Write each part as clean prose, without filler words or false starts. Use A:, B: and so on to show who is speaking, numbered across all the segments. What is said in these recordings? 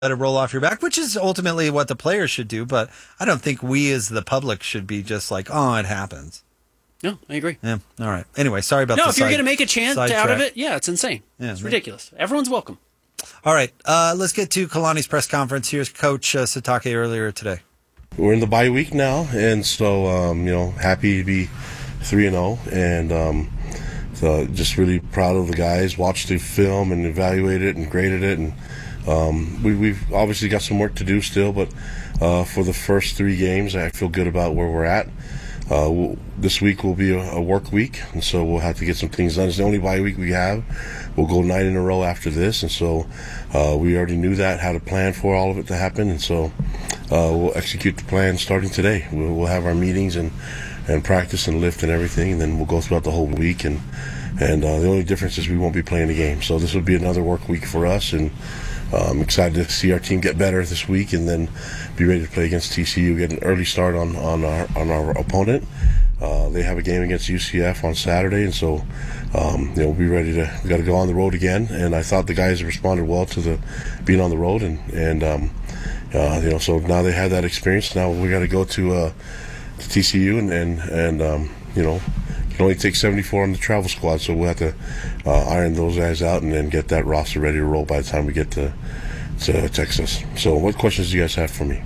A: let it roll off your back, which is ultimately what the players should do. But I don't think we as the public should be just like, oh, it happens.
B: No, I agree.
A: Yeah. All right. Anyway, sorry about
B: No,
A: the
B: if you're going to make a chant out
A: track.
B: of it, yeah, it's insane.
A: Yeah,
B: it's ridiculous. Everyone's welcome.
A: All right. Let's get to Kalani's press conference. Here's Coach Sitake earlier today.
C: We're in the bye week now, and so, happy to be 3-0, and so just really proud of the guys. Watched the film and evaluated it and graded it, and we've obviously got some work to do still, but for the first 3 games, I feel good about where we're at. This week will be a work week, and so we'll have to get some things done. It's the only bye week we have. We'll go 9 in a row after this, and so we already knew that, had a plan for all of it to happen, and so we'll execute the plan starting today. We'll have our meetings and practice and lift and everything, and then we'll go throughout the whole week, and the only difference is we won't be playing a game. So this will be another work week for us, and I'm excited to see our team get better this week and then be ready to play against TCU, get an early start on our opponent. They have a game against UCF on Saturday, and so we'll be ready to. We got to go on the road again, and I thought the guys responded well to the being on the road, and so now they have that experience. Now we got to go to TCU, and you can only take 74 on the travel squad, so we'll have to iron those guys out and then get that roster ready to roll by the time we get to Texas. So what questions do you guys have for me?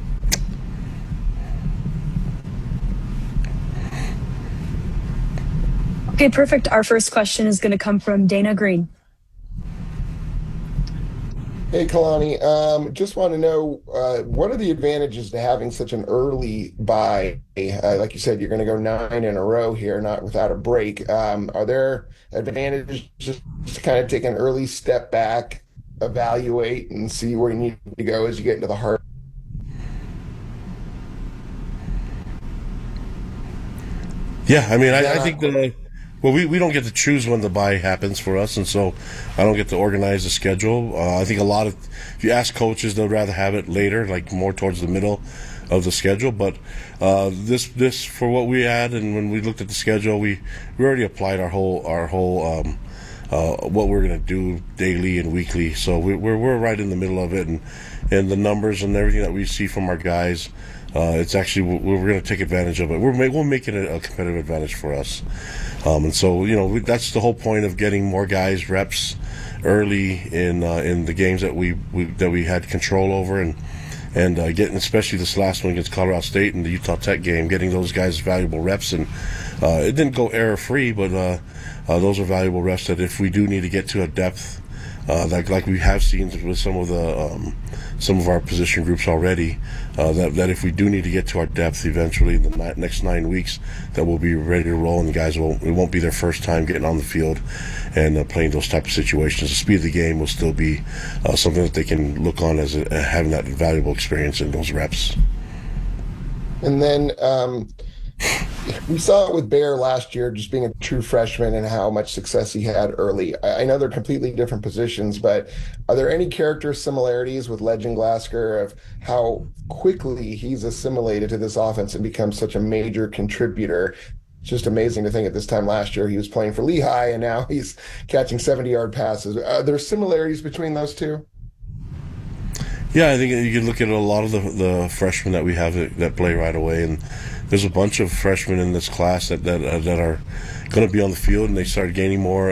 D: Okay, perfect. Our first question is going to come from Dana Green.
E: Hey, Kalani. Just want to know, what are the advantages to having such an early bye? Like you said, you're going to go 9 in a row here, not without a break. Are there advantages just to kind of take an early step back, evaluate, and see where you need to go as you get into the heart?
C: Yeah, I mean, I think we don't get to choose when the bye happens for us, and so I don't get to organize the schedule. I think if you ask coaches, they'd rather have it later, like more towards the middle of the schedule. But this for what we had, and when we looked at the schedule, we already applied our whole what we're going to do daily and weekly. So we're right in the middle of it, and the numbers and everything that we see from our guys. It's actually we're going to take advantage of it. We'll make it a competitive advantage for us, and so that's the whole point of getting more guys reps early in the games that we had control over, and getting, especially this last one against Colorado State and the Utah Tech game, getting those guys valuable reps, and it didn't go error free, but those are valuable reps that if we do need to get to a depth. Like we have seen with some of our position groups already, that if we do need to get to our depth eventually in the next 9 weeks, that we'll be ready to roll, and the guys it won't be their first time getting on the field and playing those type of situations. The speed of the game will still be something that they can look on as having that valuable experience in those reps.
E: And then we saw it with Bear last year, just being a true freshman and how much success he had early. I know they're completely different positions, but are there any character similarities with Legend Glasgow of how quickly he's assimilated to this offense and become such a major contributor? It's just amazing to think at this time last year he was playing for Lehigh and now he's catching 70-yard passes. Are there similarities between those two?
C: Yeah, I think you can look at a lot of the freshmen that we have that play right away, and there's a bunch of freshmen in this class that are going to be on the field, and they start gaining more,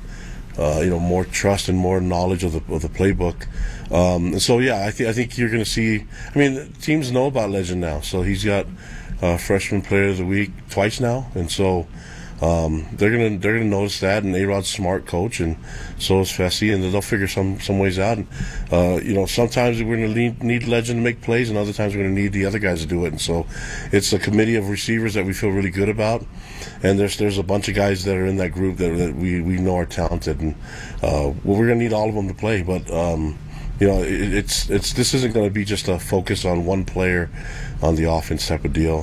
C: more trust and more knowledge of the playbook. And so, yeah, I think you're going to see. I mean, teams know about Legend now, so he's got freshman player of the week twice now, and so they're gonna notice that. And A-Rod's a smart coach, and so is Fessy, and they'll figure some ways out. And sometimes we're gonna need Legend to make plays, and other times we're gonna need the other guys to do it. And so it's a committee of receivers that we feel really good about. And there's a bunch of guys that are in that group that we know are talented, and we're gonna need all of them to play. But this isn't going to be just a focus on one player on the offense type of deal.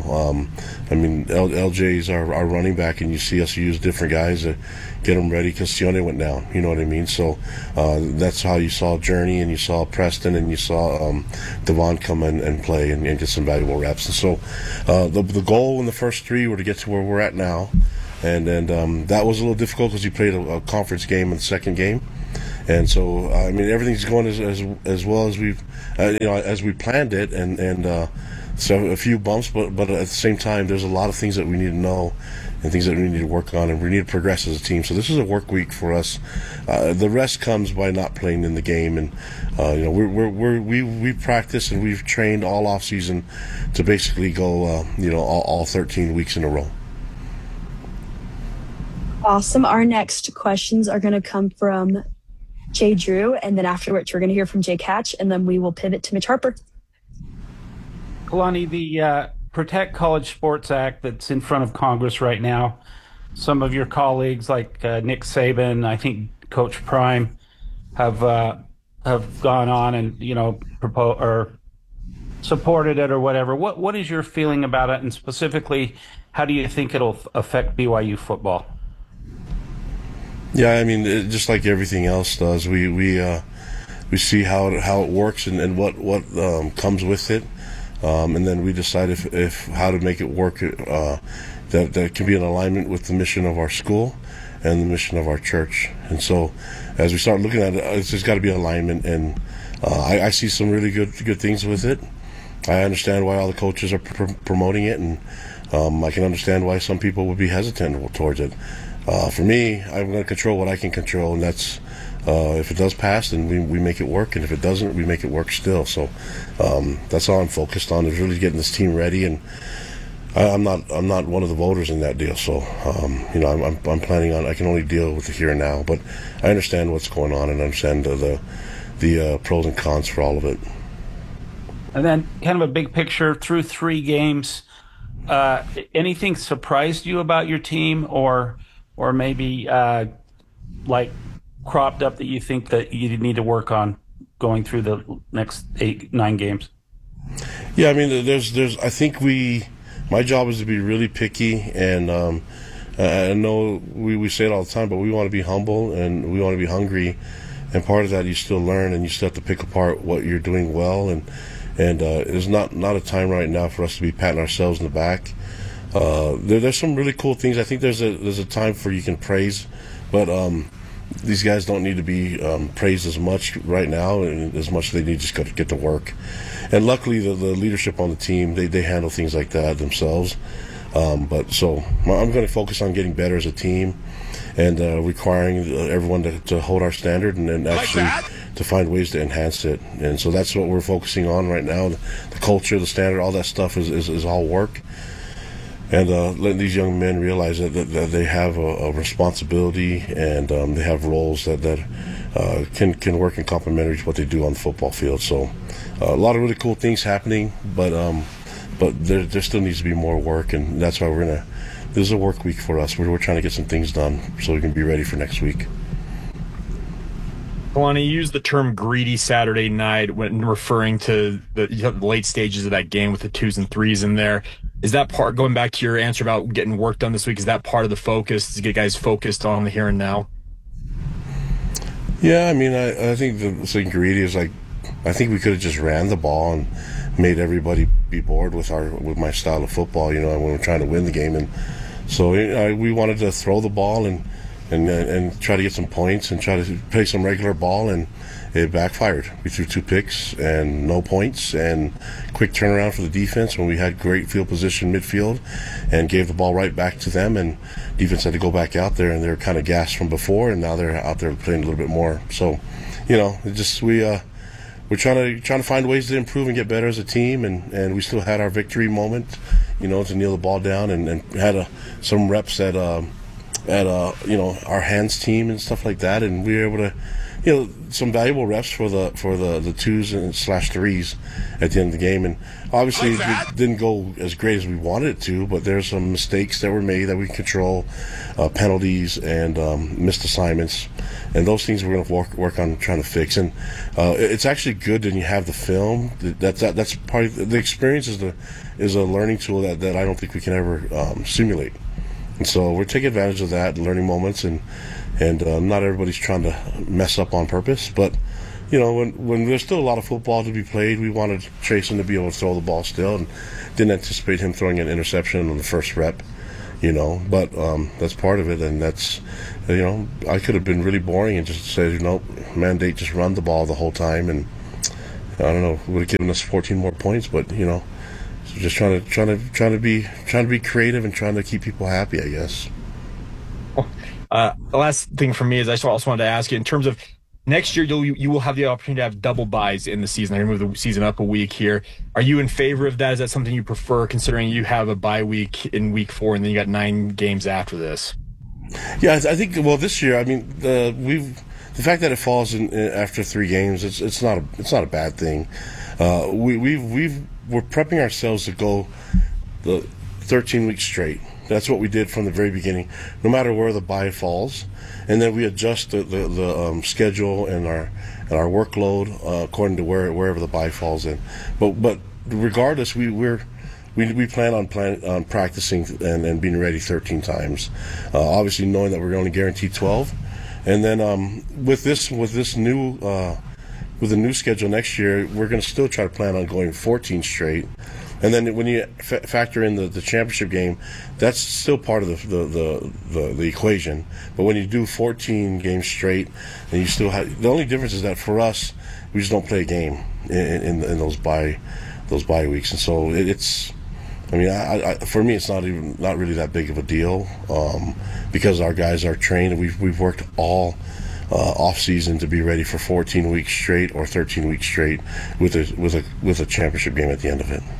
C: LJ's our running back, and you see us use different guys to get them ready because Sione went down. You know what I mean? So that's how you saw Journey, and you saw Preston, and you saw Devon come in and play and get some valuable reps. And so the goal in the first 3 were to get to where we're at now. And that was a little difficult because he played a conference game in the second game. And so I mean everything's going as well as we've as we planned it, and so a few bumps, but at the same time there's a lot of things that we need to know and things that we need to work on, and we need to progress as a team. So this is a work week for us. The rest comes by not playing in the game, and we practice and we've trained all off season to basically go all 13 weeks in a row.
D: Awesome. Our next questions are going to come from Jay Drew, and then afterwards we're going to hear from Jake Hatch, and then we will pivot to Mitch Harper.
F: Kalani, the Protect College Sports Act that's in front of Congress right now, some of your colleagues like Nick Saban, I think Coach Prime, have gone on and proposed or supported it or whatever. What is your feeling about it, and specifically, how do you think it'll affect BYU football?
C: Yeah, I mean, just like everything else does, we see how it works and what comes with it. And then we decide if how to make it work that can be in alignment with the mission of our school and the mission of our church. And so as we start looking at it, it's just got to be alignment. And I see some really good things with it. I understand why all the coaches are promoting it, and I can understand why some people would be hesitant towards it. For me, I'm going to control what I can control, and that's if it does pass, then we make it work, and if it doesn't, we make it work still. So that's all I'm focused on, is really getting this team ready. And I'm not one of the voters in that deal. So I'm planning on, I can only deal with the here and now, but I understand what's going on and understand the pros and cons for all of it.
F: And then kind of a big picture through 3 games. Anything surprised you about your team, or maybe like cropped up that you think that you need to work on going through the next 8-9 games?
C: Yeah, I mean, I think my job is to be really picky, and I know we say it all the time, but we want to be humble and we want to be hungry, and part of that you still learn, and you still have to pick apart what you're doing well, and it's not a time right now for us to be patting ourselves in the back. There's some really cool things. I think there's a time for you can praise, but these guys don't need to be praised as much right now, and as much as they need just to get to work. And luckily, the leadership on the team, they handle things like that themselves. But so I'm going to focus on getting better as a team, and requiring everyone to hold our standard, and actually to find ways to enhance it. And so that's what we're focusing on right now. The culture, the standard, all that stuff is all work. And letting these young men realize that they have a responsibility, and they have roles that can work in complementary to what they do on the football field. So a lot of really cool things happening, but there still needs to be more work, and that's why this is a work week for us. We're trying to get some things done so we can be ready for next week.
G: Kalani, you used the term greedy Saturday night when referring to the late stages of that game with the 2s and 3s in there. Is that part, going back to your answer about getting work done this week, is that part of the focus, to get guys focused on the here and now?
C: Yeah, I mean, I think the thing greedy is, like, I think we could have just ran the ball and made everybody be bored with my style of football, when we're trying to win the game. And so we wanted to throw the ball and try to get some points and try to play some regular ball, and it backfired. We threw 2 picks and no points, and quick turnaround for the defense when we had great field position midfield, and gave the ball right back to them, and defense had to go back out there, and they were kind of gassed from before, and now they're out there playing a little bit more. So, we're trying to find ways to improve and get better as a team, and we still had our victory moment, to kneel the ball down, and had some reps at our hands team and stuff like that, and we were able to, some valuable reps for the 2s and /3s at the end of the game. And obviously it didn't go as great as we wanted it to, but there's some mistakes that were made that we can control, penalties and missed assignments, and those things we're going to work on trying to fix. And it's actually good that you have the film. That's part of the experience. Is a learning tool that I don't think we can ever simulate. And so we're taking advantage of that, learning moments, and not everybody's trying to mess up on purpose. But, when there's still a lot of football to be played, we wanted Chasen to be able to throw the ball still, and didn't anticipate him throwing an interception on the first rep. But that's part of it, and that's, I could have been really boring and just said, mandate just run the ball the whole time, and I don't know, would have given us 14 more points, but so just trying to be creative and trying to keep people happy, I guess.
G: The last thing for me is I also wanted to ask you, in terms of next year, you will have the opportunity to have double buys in the season. They're going to move the season up a week here. Are you in favor of that? Is that something you prefer, considering you have a bye week in week 4 and then you got 9 games after this?
C: Yeah, I think. Well, this year, I mean, the fact that it falls in after 3 games, it's not a bad thing. We're prepping ourselves to go the 13 weeks straight. That's what we did from the very beginning, no matter where the bye falls, and then we adjust the schedule and our workload according to wherever the bye falls in. But regardless, we plan on practicing and being ready 13 times. Obviously, knowing that we're only guaranteed 12, and then with the new schedule next year, we're going to still try to plan on going 14 straight. And then when you factor in the championship game, that's still part of the equation. But when you do 14 games straight, and you still have, the only difference is that for us, we just don't play a game in those bye weeks, and so it's. I mean, for me, it's not really that big of a deal because our guys are trained, and we've worked all off season to be ready for 14 weeks straight or 13 weeks straight with a championship game at the end of it.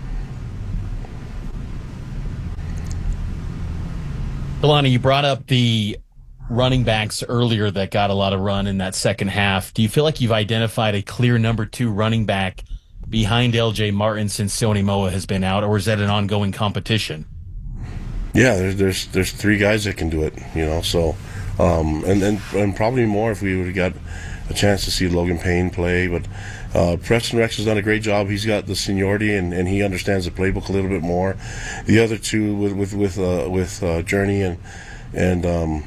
H: Kalani, you brought up the running backs earlier that got a lot of run in that second half. Do you feel like you've identified a clear number 2 running back behind LJ Martin since Sony Moa has been out, or is that an ongoing competition?
C: Yeah, there's 3 guys that can do it, so and probably more if we would have got a chance to see Logan Payne play, but Preston Rex has done a great job. He's got the seniority and he understands the playbook a little bit more. The other 2 with Journey and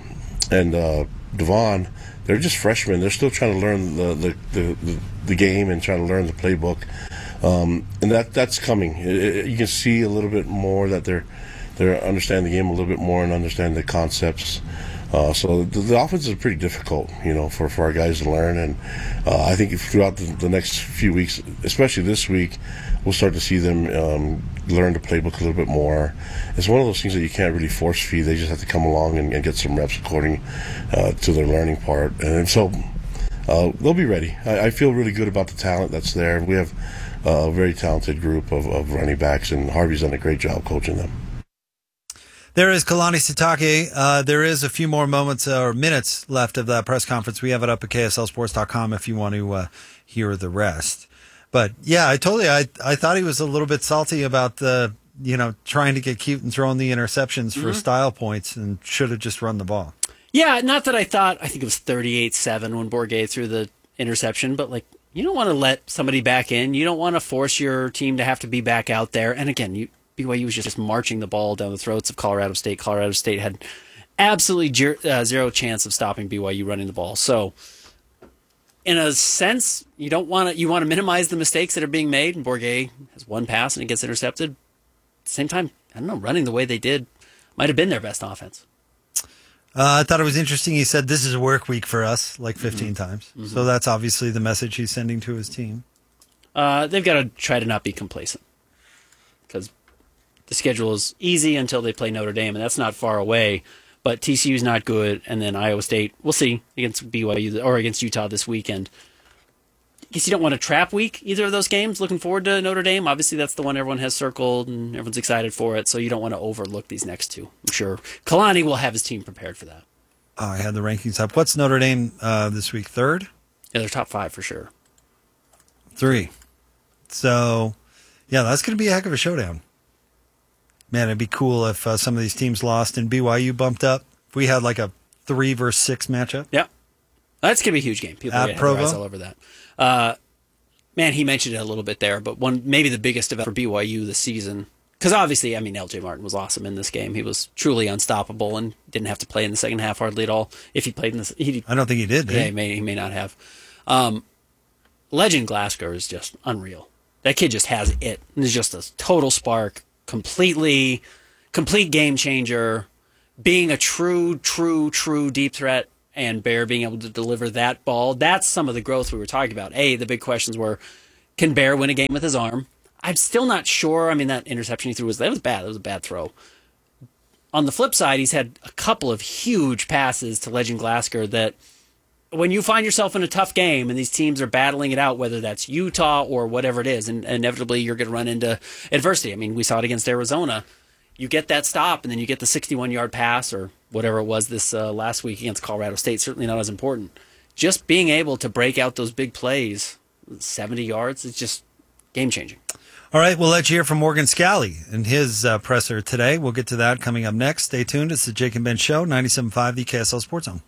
C: Devon, they're just freshmen. They're still trying to learn the game and trying to learn the playbook, and that's coming. You can see a little bit more that they're understanding the game a little bit more and understand the concepts. So the offense is pretty difficult, for our guys to learn. And I think throughout the next few weeks, especially this week, we'll start to see them learn the playbook a little bit more. It's one of those things that you can't really force feed. They just have to come along and get some reps according to their learning part. And so they'll be ready. I feel really good about the talent that's there. We have a very talented group of running backs, and Harvey's done a great job coaching them.
A: There is Kalani Sitake. There is a few more moments or minutes left of that press conference. We have it up at KSLSports.com if you want to hear the rest. But yeah, I thought he was a little bit salty about the, trying to get cute and throwing the interceptions for style points, and should have just run the ball.
B: Yeah, not that I think it was 38-7 when Bourget threw the interception, but you don't want to let somebody back in. You don't want to force your team to have to be back out there. And again, BYU was just marching the ball down the throats of Colorado State. Colorado State had absolutely zero chance of stopping BYU running the ball. So, in a sense, you want to minimize the mistakes that are being made. And Bourget has one pass and it gets intercepted. At the same time, I don't know, running the way they did might have been their best offense.
A: I thought it was interesting. He said this is a work week for us, 15 times. Mm-hmm. So that's obviously the message he's sending to his team.
B: They've got to try to not be complacent, because the schedule is easy until they play Notre Dame, and that's not far away. But TCU's not good, and then Iowa State, we'll see, against BYU or against Utah this weekend. I guess you don't want to trap week either of those games. Looking forward to Notre Dame. Obviously, that's the one everyone has circled, and everyone's excited for it, so you don't want to overlook these next 2. I'm sure Kalani will have his team prepared for that.
A: Oh, I had the rankings up. What's Notre Dame this week? 3rd?
B: Yeah, they're top 5 for sure.
A: 3. So, yeah, that's going to be a heck of a showdown. Man, it'd be cool if some of these teams lost and BYU bumped up. If we had a 3 versus 6 matchup.
B: Yeah. That's going to be a huge game. People are going to have their eyes all over that. Man, he mentioned it a little bit there, but maybe the biggest event for BYU this season, because obviously, LJ Martin was awesome in this game. He was truly unstoppable and didn't have to play in the second half hardly at all. If he played in this,
A: I don't think he did.
B: Yeah, he may not have. Legend Glasgow is just unreal. That kid just has it. And is just a total spark, completely complete game changer, being a true deep threat, and Bear being able to deliver that ball. That's some of the growth we were talking about. The big questions were, can Bear win a game with his arm? I'm still not sure. I mean, that interception he threw was bad. That was a bad throw. On the flip side, he's had a couple of huge passes to Legend Glasgow that when you find yourself in a tough game and these teams are battling it out, whether that's Utah or whatever it is, and inevitably you're going to run into adversity. I mean, we saw it against Arizona. You get that stop, and then you get the 61-yard pass or whatever it was this last week against Colorado State. Certainly not as important. Just being able to break out those big plays, 70 yards, it's just game-changing.
A: All right, we'll let you hear from Morgan Scally and his presser today. We'll get to that coming up next. Stay tuned. It's the Jake and Ben Show, 97.5, the KSL Sports Zone.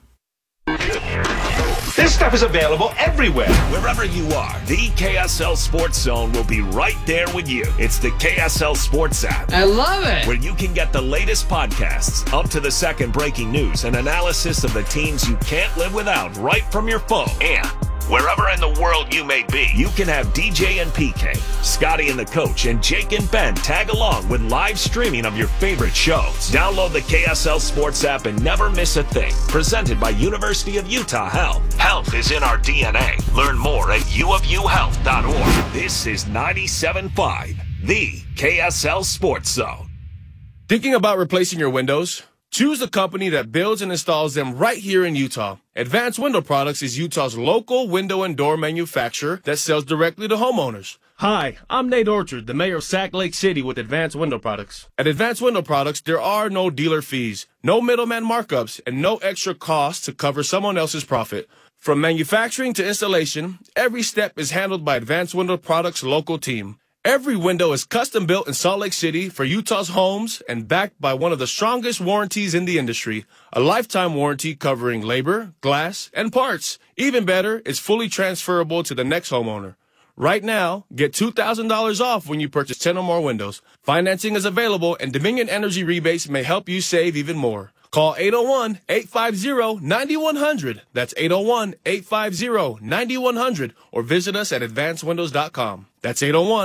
I: This stuff is available everywhere. Wherever you are, the KSL Sports Zone will be right there with you. It's the KSL Sports app.
J: I love it.
I: Where you can get the latest podcasts, up to the second breaking news, and analysis of the teams you can't live without right from your phone. And wherever in the world you may be, you can have DJ and PK, Scotty and the Coach, and Jake and Ben tag along with live streaming of your favorite shows. Download the KSL Sports app and never miss a thing. Presented by University of Utah Health. Health is in our DNA. Learn more at uofuhealth.org. This is 97.5, the KSL Sports Zone.
K: Thinking about replacing your windows? Choose a company that builds and installs them right here in Utah. Advanced Window Products is Utah's local window and door manufacturer that sells directly to homeowners. Hi, I'm Nate Orchard, the mayor of Sac Lake City with Advanced Window Products. At Advanced Window Products, there are no dealer fees, no middleman markups, and no extra costs to cover someone else's profit. From manufacturing to installation, every step is handled by Advanced Window Products' local team. Every window is custom built in Salt Lake City for Utah's homes and backed by one of the strongest warranties in the industry, a lifetime warranty covering labor, glass, and parts. Even better, it's fully transferable to the next homeowner. Right now, get $2,000 off when you purchase 10 or more windows. Financing is available, and Dominion Energy rebates may help you save even more. Call 801-850-9100. That's 801-850-9100, or visit us at advancedwindows.com. That's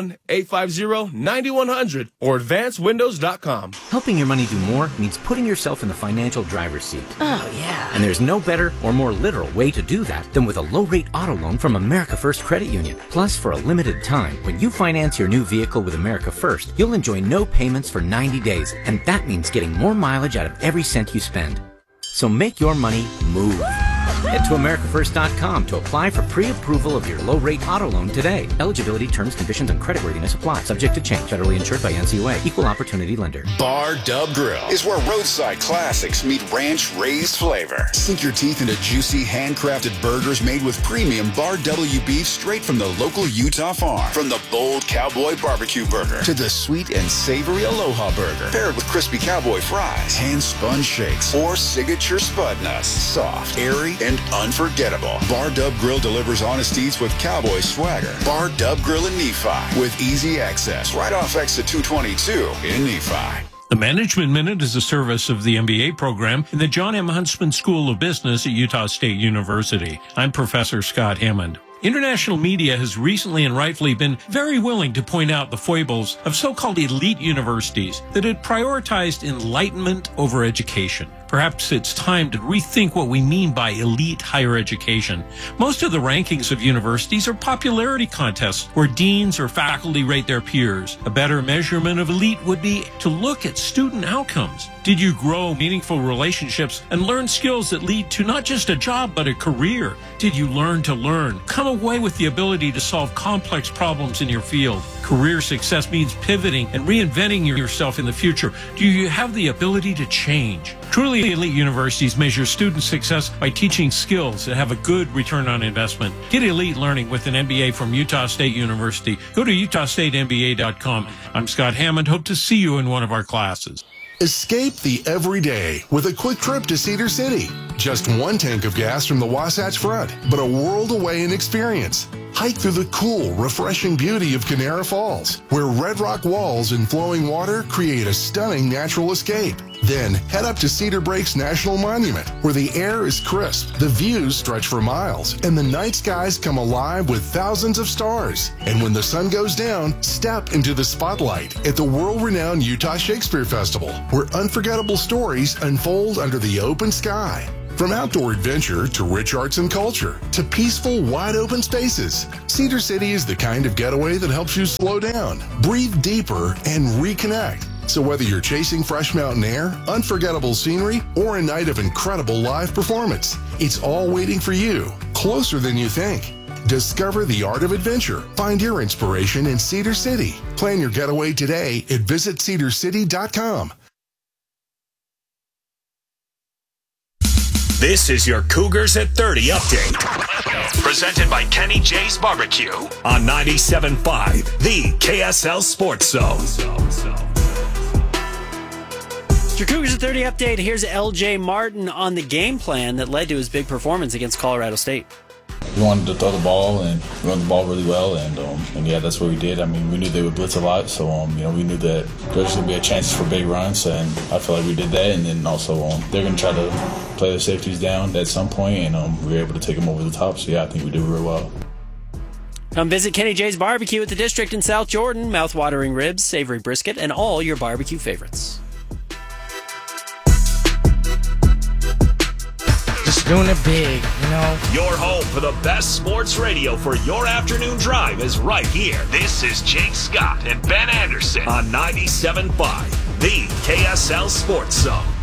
K: 801-850-9100 or advancedwindows.com.
L: Helping your money do more means putting yourself in the financial driver's seat.
J: Oh, yeah.
L: And there's no better or more literal way to do that than with a low-rate auto loan from America First Credit Union. Plus, for a limited time, when you finance your new vehicle with America First, you'll enjoy no payments for 90 days. And that means getting more mileage out of every cent you spend. So make your money move. Head to AmericaFirst.com to apply for pre-approval of your low-rate auto loan today. Eligibility, terms, conditions, and creditworthiness apply. Subject to change. Federally insured by NCUA. Equal opportunity lender.
M: Bar Dub Grill is where roadside classics meet ranch-raised flavor. Sink your teeth into juicy, handcrafted burgers made with premium Bar W beef straight from the local Utah farm. From the bold cowboy barbecue burger to the sweet and savory Aloha burger. Paired with crispy cowboy fries, hand-spun shakes, or signature spud nuts. Soft, airy, and unforgettable. Bar Dub Grill delivers honest eats with cowboy swagger. Bar Dub Grill in Nephi with easy access right off exit 222 in Nephi.
N: The Management Minute is a service of the MBA program in the John M. Huntsman School of Business at Utah State University. I'm Professor Scott Hammond. International media has recently and rightfully been very willing to point out the foibles of so-called elite universities that had prioritized enlightenment over education. Perhaps it's time to rethink what we mean by elite higher education. Most of the rankings of universities are popularity contests where deans or faculty rate their peers. A better measurement of elite would be to look at student outcomes. Did you grow meaningful relationships and learn skills that lead to not just a job but a career? Did you learn to learn? Come away with the ability to solve complex problems in your field. Career success means pivoting and reinventing yourself in the future. Do you have the ability to change? Truly elite universities measure student success by teaching skills that have a good return on investment. Get elite learning with an MBA from Utah State University. Go to utahstatemba.com. I'm Scott Hammond. Hope to see you in one of our classes.
O: Escape the everyday with a quick trip to Cedar City. Just one tank of gas from the Wasatch Front, but a world away in experience. hike through the cool, refreshing beauty of Canara Falls, where red rock walls and flowing water create a stunning natural escape. Then head up to Cedar Breaks National Monument, where the air is crisp, the views stretch for miles, and the night skies come alive with thousands of stars. And when the sun goes down, step into the spotlight at the world-renowned Utah Shakespeare Festival, where unforgettable stories unfold under the open sky. From outdoor adventure to rich arts and culture to peaceful, wide-open spaces, Cedar City is the kind of getaway that helps you slow down, breathe deeper, and reconnect. So whether you're chasing fresh mountain air, unforgettable scenery, or a night of incredible live performance, it's all waiting for you, closer than you think. Discover the art of adventure. Find your inspiration in Cedar City. Plan your getaway today at visitcedarcity.com.
I: This is your Cougars at 30 update. Presented by Kenny J's Barbecue on 97.5, the KSL Sports Zone.
B: Your Cougars at 30 update. Here's LJ Martin on the game plan that led to his big performance against Colorado State.
J: We wanted to throw the ball, and we run the ball really well, and yeah, that's what we did. I mean, we knew they would blitz a lot, so we knew that there's going to be a chance for big runs, and I feel like we did that. And then also they're going to try to play the safeties down at some point, and we were able to take them over the top. So yeah, I think we did real well.
B: Come visit Kenny J's Barbecue at the District in South Jordan. Mouth-watering ribs, savory brisket, and all your barbecue favorites.
P: Just doing it big, you know.
I: Your home for the best sports radio for your afternoon drive is right here. This is Jake Scott and Ben Anderson on 97.5, the KSL Sports Zone.